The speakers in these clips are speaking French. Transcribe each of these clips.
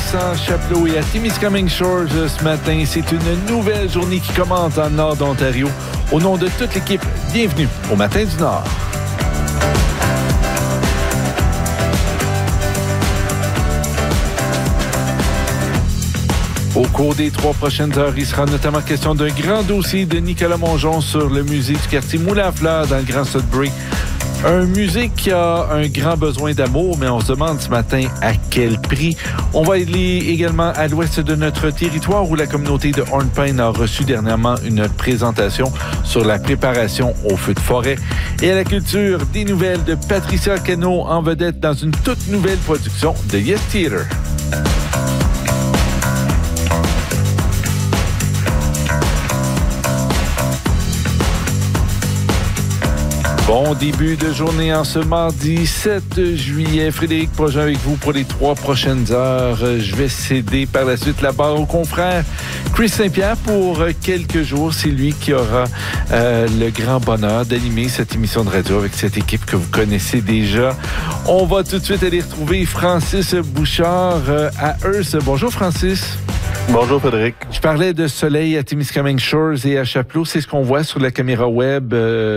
à Chapleau et à Témiscamingue Shores ce matin. C'est une nouvelle journée qui commence dans le nord d'Ontario. Au nom de toute l'équipe, bienvenue au Matin du Nord. Au cours des 3 prochaines heures, il sera notamment question d'un grand dossier de Nicolas Mongeon sur le musée du quartier Moulin-à-Fleurs dans le Grand Sudbury. Un musée qui a un grand besoin d'amour, mais on se demande ce matin à quel prix. On va aller également à l'ouest de notre territoire où la communauté de Hornpine a reçu dernièrement une présentation sur la préparation au feu de forêt. Et à la culture, des nouvelles de Patricia Cano en vedette dans une toute nouvelle production de Yes Theatre. Bon début de journée en ce mardi 7 juillet. Frédéric Projean avec vous pour les 3 prochaines heures. Je vais céder par la suite la barre au confrère Chris Saint-Pierre pour quelques jours. C'est lui qui aura le grand bonheur d'animer cette émission de radio avec cette équipe que vous connaissez déjà. On va tout de suite aller retrouver Francis Bouchard à Hearst. Bonjour Francis. Bonjour Frédéric. Je parlais de soleil à Témiscamingue Shores et à Chapleau. C'est ce qu'on voit sur la caméra web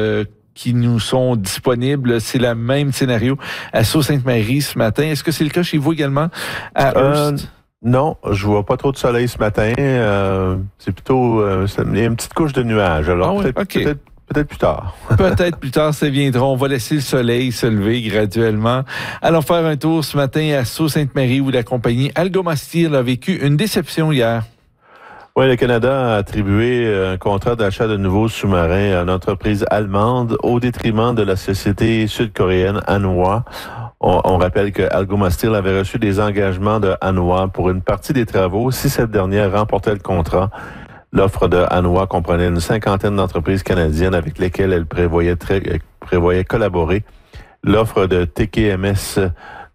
qui nous sont disponibles. C'est le même scénario à Sault-Sainte-Marie ce matin. Est-ce que c'est le cas chez vous également à Hearst? Non, je vois pas trop de soleil ce matin. C'est plutôt il y a une petite couche de nuages. Alors peut-être plus tard. Peut-être plus tard, ça viendra. On va laisser le soleil se lever graduellement. Allons faire un tour ce matin à Sault-Sainte-Marie où la compagnie Algoma Steel a vécu une déception hier. Oui, le Canada a attribué un contrat d'achat de nouveaux sous-marins à une entreprise allemande au détriment de la société sud-coréenne Hanwha. On rappelle que Algoma Steel avait reçu des engagements de Hanwha pour une partie des travaux si cette dernière remportait le contrat. L'offre de Hanwha comprenait une 50aine d'entreprises canadiennes avec lesquelles elle prévoyait collaborer. L'offre de TKMS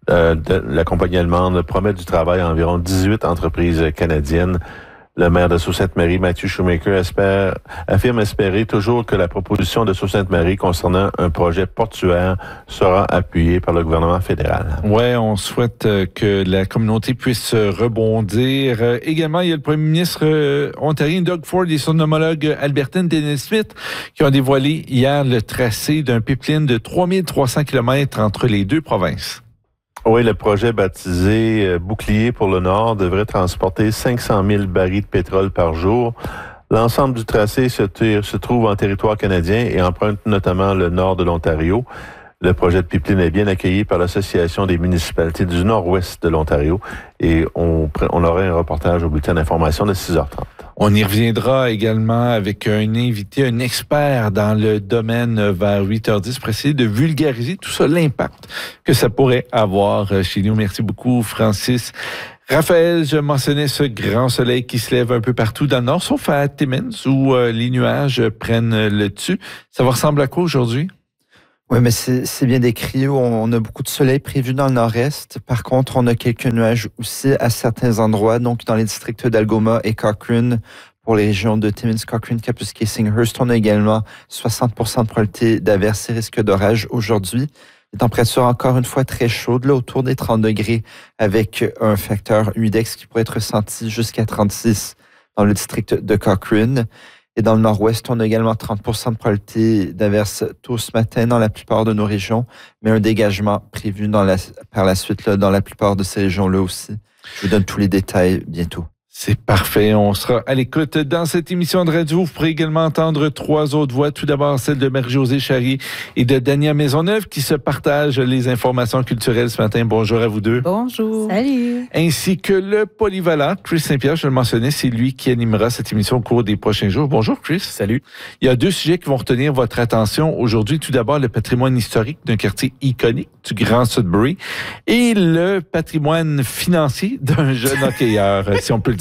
de la compagnie allemande promet du travail à environ 18 entreprises canadiennes. Le maire de Sault-Sainte-Marie, Matthew Shoemaker, affirme espérer toujours que la proposition de Sault-Sainte-Marie concernant un projet portuaire sera appuyée par le gouvernement fédéral. Oui, on souhaite que la communauté puisse rebondir. Également, il y a le premier ministre ontarien Doug Ford et son homologue albertaine Dennis Smith qui ont dévoilé hier le tracé d'un pipeline de 3300 km entre les deux provinces. Oui, le projet baptisé Bouclier pour le Nord devrait transporter 500 000 barils de pétrole par jour. L'ensemble du tracé se trouve en territoire canadien et emprunte notamment le nord de l'Ontario. Le projet de pipeline est bien accueilli par l'Association des municipalités du nord-ouest de l'Ontario et on aurait un reportage au bulletin d'information de 6h30. On y reviendra également avec un invité, un expert dans le domaine vers 8h10 pour essayer de vulgariser tout ça, l'impact que ça pourrait avoir chez nous. Merci beaucoup, Francis. Raphaël, je mentionnais ce grand soleil qui se lève un peu partout dans le nord, sauf à Timmins où les nuages prennent le dessus. Ça va ressembler à quoi aujourd'hui? Oui, mais c'est bien décrit. On a beaucoup de soleil prévu dans le nord-est. Par contre, on a quelques nuages aussi à certains endroits, donc dans les districts d'Algoma et Cochrane. Pour les régions de Timmins, Cochrane, Kapuskasing-Hearst, on a également 60% de probabilité d'averse et risque d'orage aujourd'hui. Les températures encore une fois très chaudes, là, autour des 30 degrés, avec un facteur humidex qui pourrait être ressenti jusqu'à 36 dans le district de Cochrane. Et dans le nord-ouest, on a également 30% de probabilité d'averse tôt ce matin dans la plupart de nos régions, mais un dégagement prévu par la suite là, dans la plupart de ces régions-là aussi. Je vous donne tous les détails bientôt. C'est parfait. On sera à l'écoute dans cette émission de radio. Vous pourrez également entendre 3 autres voix. Tout d'abord, celle de Marie-Josée Charrier et de Dania Maisonneuve qui se partagent les informations culturelles ce matin. Bonjour à vous deux. Bonjour. Salut. Ainsi que le polyvalent Chris Saint-Pierre, je le mentionnais, c'est lui qui animera cette émission au cours des prochains jours. Bonjour Chris. Salut. Il y a 2 sujets qui vont retenir votre attention aujourd'hui. Tout d'abord, le patrimoine historique d'un quartier iconique du Grand Sudbury et le patrimoine financier d'un jeune hockeyeur, si on peut le dire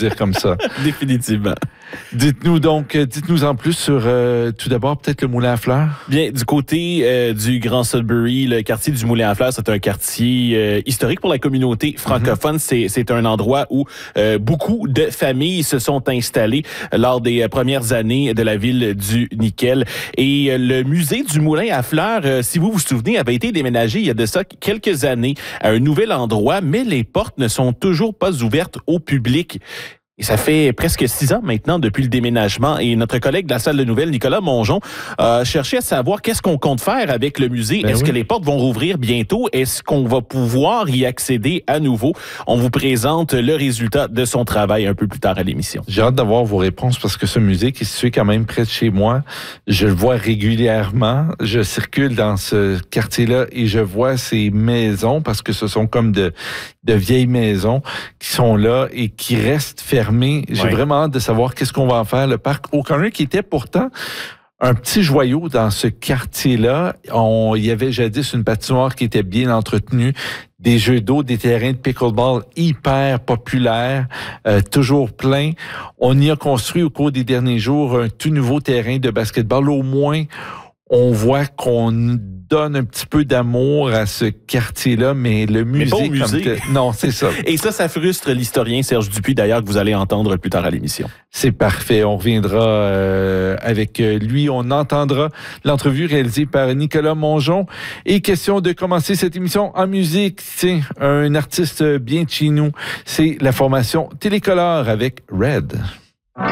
dire comme ça. Définitivement. Dites-nous en plus sur, tout d'abord, peut-être le Moulin à Fleurs. Bien, du côté du Grand Sudbury, le quartier du Moulin à Fleurs, c'est un quartier historique pour la communauté francophone. C'est un endroit où beaucoup de familles se sont installées lors des premières années de la ville du nickel. Et le musée du Moulin à Fleurs, si vous vous souvenez, avait été déménagé il y a de ça quelques années à un nouvel endroit, mais les portes ne sont toujours pas ouvertes au public. Et ça fait presque 6 ans maintenant depuis le déménagement. Et notre collègue de la salle de nouvelles, Nicolas Mongeon, a cherché à savoir qu'est-ce qu'on compte faire avec le musée. Est-ce que les portes vont rouvrir bientôt? Est-ce qu'on va pouvoir y accéder à nouveau? On vous présente le résultat de son travail un peu plus tard à l'émission. J'ai hâte d'avoir vos réponses parce que ce musée qui est situé quand même près de chez moi, je le vois régulièrement. Je circule dans ce quartier-là et je vois ces maisons parce que ce sont comme de vieilles maisons qui sont là et qui restent fermées. J'ai vraiment hâte de savoir qu'est-ce qu'on va en faire. Le parc O'Connor qui était pourtant un petit joyau dans ce quartier-là. Il y avait jadis une patinoire qui était bien entretenue, des jeux d'eau, des terrains de pickleball hyper populaires, toujours pleins. On y a construit au cours des derniers jours un tout nouveau terrain de basketball. Au moins, on voit qu'on donne un petit peu d'amour à ce quartier-là, mais le musée... Mais pas au musée. Non, c'est ça. Et ça frustre l'historien Serge Dupuis, d'ailleurs, que vous allez entendre plus tard à l'émission. C'est parfait. On reviendra avec lui. On entendra l'entrevue réalisée par Nicolas Mongeon. Et question de commencer cette émission en musique. C'est un artiste bien de chez nous. C'est la formation Télécolore avec Red.